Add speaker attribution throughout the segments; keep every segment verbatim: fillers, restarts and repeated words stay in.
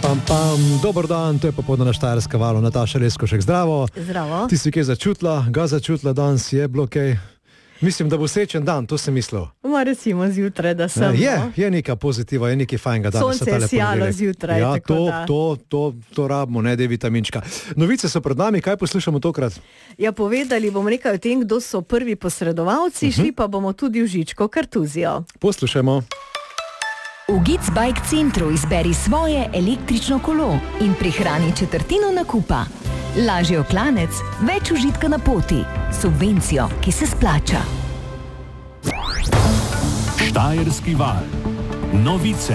Speaker 1: Pam, pam. Dober dan, to je popolnoma Štajerska vala, Nataša Leskošek, zdravo.
Speaker 2: Zdravo.
Speaker 1: Ti si kaj začutila, ga začutila, danes je bilo kaj? Mislim, da bo srečen dan, to sem mislil.
Speaker 2: Ma recimo zjutraj, da sem.
Speaker 1: Je, je neka pozitiva, je nekaj fajnega danes.
Speaker 2: Sonce je sijalo zjutraj.
Speaker 1: Ja,
Speaker 2: tako
Speaker 1: to,
Speaker 2: da.
Speaker 1: to, to, to rabimo, ne, D-vitaminčka. Novice so pred nami, kaj poslušamo tokrat?
Speaker 2: Ja, povedali bomo nekaj o tem, kdo so prvi posredovalci, uh-huh. šli pa bomo tudi v Žičko Kartuzijo.
Speaker 1: Poslušajmo.
Speaker 3: V Gicbike centru izberi svoje električno kolo in prihrani četrtino nakupa. Lažji oklanec, več užitka na poti, subvencijo, ki se splača.
Speaker 4: Štajerski val. Novice.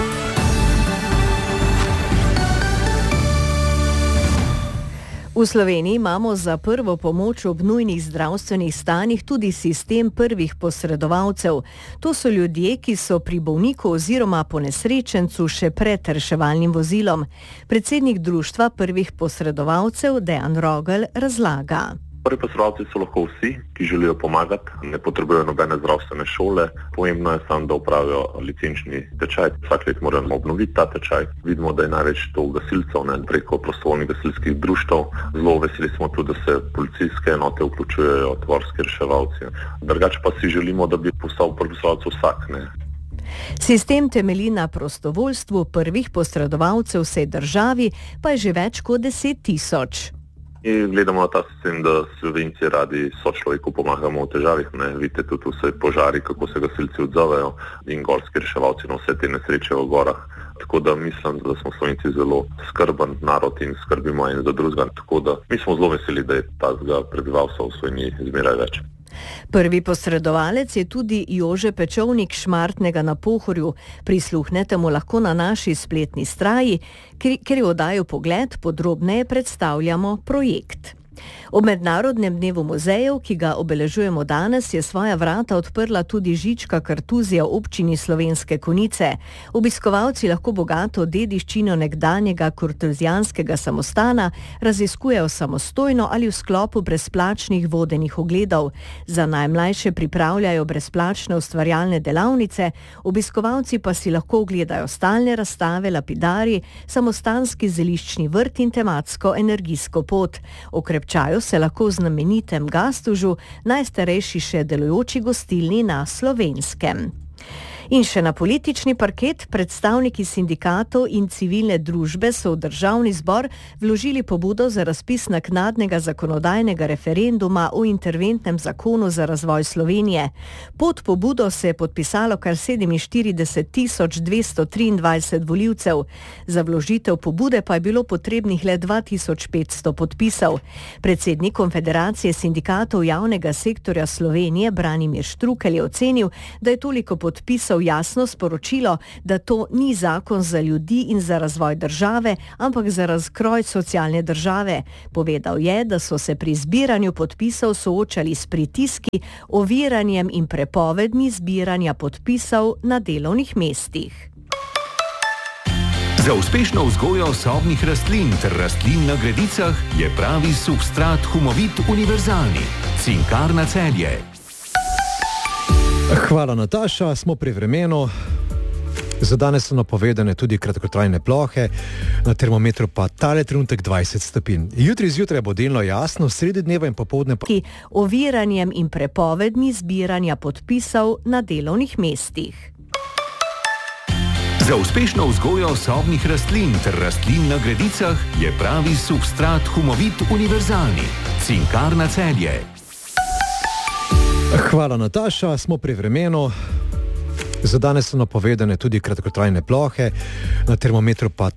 Speaker 2: V Sloveniji imamo za prvo pomoč ob nujnih zdravstvenih stanjih tudi sistem prvih posredovalcev. To so ljudje, ki so pri bolniku oziroma ponesrečencu še pred reševalnim vozilom. Predsednik društva prvih posredovalcev Dejan Rogel razlaga.
Speaker 5: Prvi posredovalci so lahko vsi, ki želijo pomagati, ne potrebujejo nobene zdravstvene šole. Pomembno je samo, da opravijo licenčni tečaj. Vsak let moramo obnoviti ta tečaj. Vidimo, da je največ to gasilcev, ne, preko prostovoljnih gasilskih društev. Zelo veseli smo tudi, da se policijske enote vključujejo, tvorski reševalci. Drugače pa si želimo, da bi postal prvi posredovalec vsak, ne.
Speaker 2: Sistem temelji na prostovoljstvu prvih posredovalcev vsej državi, pa je že več kot deset tisoč.
Speaker 5: Mi gledamo na ta sistem, da Slovenci radi sočloveku pomagamo v težavih. Ne? Vidite tudi vse požari, kako se gasilci odzovejo in gorski reševalci na vse te nesreče v gorah. Tako da mislim, da smo Slovenci zelo skrben narod in skrbimo en za drugega. Tako da mi smo zelo veseli, da je tazga prebivalstva v Sloveniji zmeraj več.
Speaker 2: Prvi posredovalec je tudi Jože Pečovnik Šmartnega na Pohorju. Prisluhnete mu lahko na naši spletni strani, ker je oddajo Pogled podrobneje predstavljamo projekt. Ob mednarodnem dnevu muzejev, ki ga obeležujemo danes, je svoja vrata odprla tudi Žička Kartuzija v občini Slovenske Konjice. Obiskovalci lahko bogato dediščino nekdanjega kartuzijanskega samostana raziskujejo samostojno ali v sklopu brezplačnih vodenih ogledov. Za najmlajše pripravljajo brezplačne ustvarjalne delavnice, obiskovalci pa si lahko ogledajo stalne razstave, lapidari, samostanski zeliščni vrt in tematsko energijsko pot. Okrepčajo se lahko v znamenitem Gastužu, najstarejši še delujoči gostilni na Slovenskem. In še na politični parket predstavniki sindikatov in civilne družbe so v državni zbor vložili pobudo za razpis naknadnega zakonodajnega referenduma o interventnem zakonu za razvoj Slovenije. Pod pobudo se je podpisalo kar sedeminštirideset tisoč dvesto triindvajset volivcev. Za vložitev pobude pa je bilo potrebnih le dva tisoč petsto podpisov. Predsednik Konfederacije sindikatov javnega sektorja Slovenije Branimir Štrukelj je ocenil, da je toliko podpisov jasno sporočilo, da to ni zakon za ljudi in za razvoj države, ampak za razkroj socialne države. Povedal je, da so se pri zbiranju podpisov soočali s pritiski, oviranjem in prepovedmi zbiranja podpisov na delovnih mestih.
Speaker 4: Za uspešno vzgojo sobnih rastlin ter rastlin na gredicah je pravi substrat Humovit univerzalni. Cinkarna Celje.
Speaker 1: Hvala, Nataša, smo pri vremenu. Za danes so napovedane tudi kratkotrajne plohe, na termometru pa tale trenutek dvajset stopinj. Jutri zjutraj bo delno jasno, sredi dneva in popoldne pa...
Speaker 2: Oviranjem in prepovedmi zbiranja podpisov na delovnih mestih.
Speaker 4: Za uspešno vzgojo sobnih rastlin ter rastlin na gredicah je pravi substrat Humovit univerzalni. Cinkarna Celje.
Speaker 1: Hvala, Nataša, smo pri vremenu. Za danes so napovedane tudi kratkotrajne plohe, na termometru pa